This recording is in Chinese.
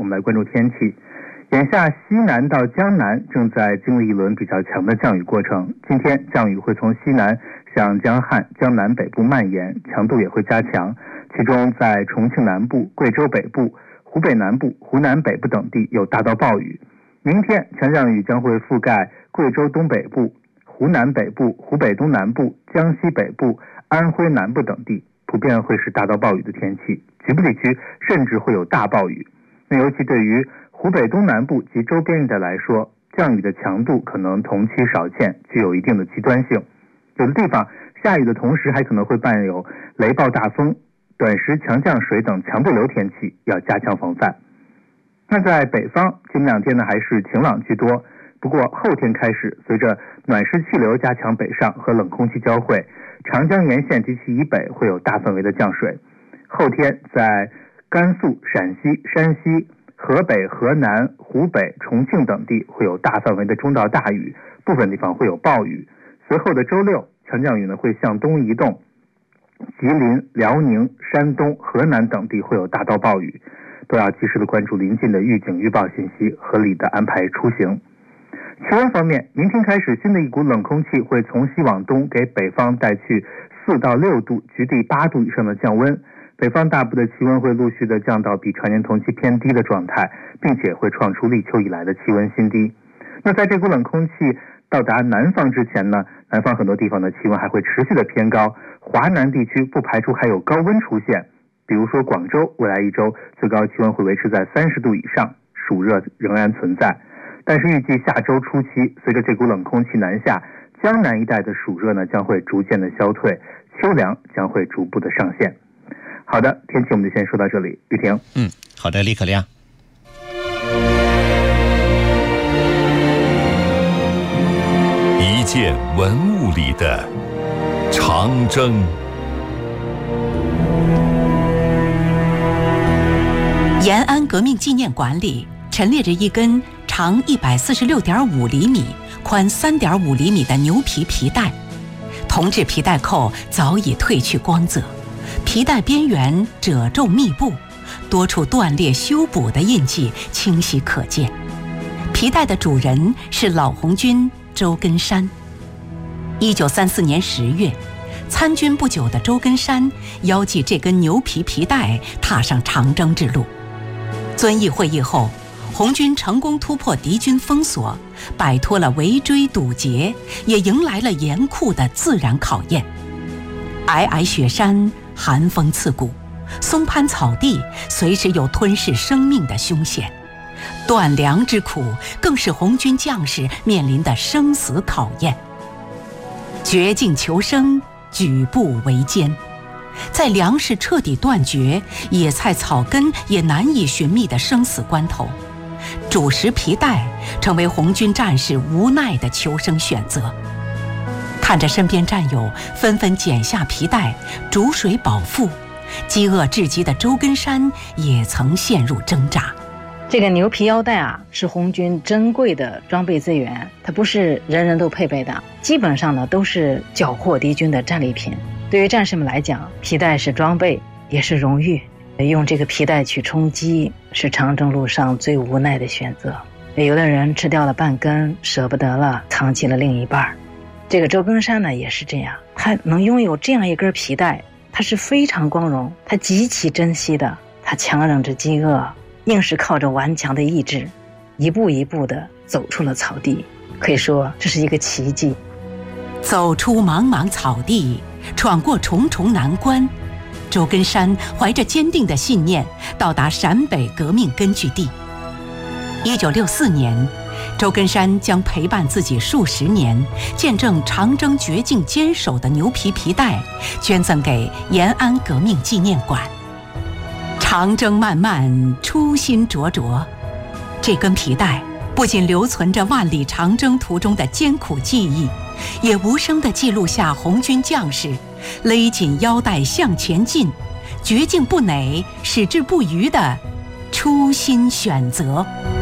们来关注天气。眼下西南到江南正在经历一轮比较强的降雨过程，今天降雨会从西南向江汉、江南北部蔓延，强度也会加强，其中在重庆南部、贵州北部、湖北南部、湖南北部等地有大到暴雨。明天强降雨将会覆盖贵州东北部、湖南北部、湖北东南部、江西北部、安徽南部等地，普遍会是大到暴雨的天气，局部地区甚至会有大暴雨。那尤其对于湖北东南部及周边一带来说，降雨的强度可能同期少见，具有一定的极端性。有的地方下雨的同时还可能会伴有雷暴大风、短时强降水等强对流天气，要加强防范。那在北方，今明两天呢还是晴朗居多，不过后天开始，随着暖湿气流加强北上和冷空气交汇，长江沿线及其以北会有大范围的降水。后天在甘肃、陕西、山西、河北、河南、湖北、重庆等地会有大范围的中到大雨，部分地方会有暴雨。随后的周六，强降雨呢会向东移动，吉林、辽宁、山东、河南等地会有大到暴雨，都要及时的关注临近的预警预报信息，合理的安排出行。气温方面，明天开始，新的一股冷空气会从西往东给北方带去4到6度，局地8度以上的降温。北方大部的气温会陆续的降到比常年同期偏低的状态，并且会创出立秋以来的气温新低。那在这股冷空气到达南方之前呢，南方很多地方的气温还会持续的偏高，华南地区不排除还有高温出现，比如说广州未来一周最高气温会维持在30度以上，暑热仍然存在。但是预计下周初期，随着这股冷空气南下，江南一带的暑热呢将会逐渐的消退，秋凉将会逐步的上线。好的，天气我们就先说到这里，雨婷。 好的，李可亮。 一件文物里的长征。 延安革命纪念馆里陈列着一根长146.5厘米、宽3.5厘米的牛皮皮带，铜制皮带扣早已褪去光泽，皮带边缘褶皱密布，多处断裂修补的印记清晰可见。皮带的主人是老红军周根山。1934年10月，参军不久的周根山腰系这根牛皮皮带，踏上长征之路。遵义会议后，红军成功突破敌军封锁，摆脱了围追堵截，也迎来了严酷的自然考验。皑皑雪山，寒风刺骨，松潘草地随时有吞噬生命的凶险，断粮之苦更是红军将士面临的生死考验。绝境求生，举步维艰，在粮食彻底断绝、野菜草根也难以寻觅的生死关头，主食皮带成为红军战士无奈的求生选择。看着身边战友纷纷剪下皮带煮水饱腹，饥饿至极的周根山也曾陷入挣扎。 这个牛皮腰带啊，是红军珍贵的装备资源，它不是人人都配备的，基本上呢都是缴获敌军的战利品。对于战士们来讲，皮带是装备，也是荣誉。用这个皮带去充饥，是长征路上最无奈的选择。有的人吃掉了半根，舍不得了，藏起了另一半。这个周根山呢也是这样，他能拥有这样一根皮带，他是非常光荣，他极其珍惜的。他强忍着饥饿，硬是靠着顽强的意志，一步一步地走出了草地，可以说这是一个奇迹。 走出茫茫草地，闯过重重难关，周根山怀着坚定的信念到达陕北革命根据地。1964年，周根山将陪伴自己数十年、见证长征绝境坚守的牛皮皮带捐赠给延安革命纪念馆。长征漫漫，初心灼灼，这根皮带不仅留存着万里长征途中的艰苦记忆，也无声地记录下红军将士勒紧腰带向前进、绝境不馁、矢志不渝的初心选择。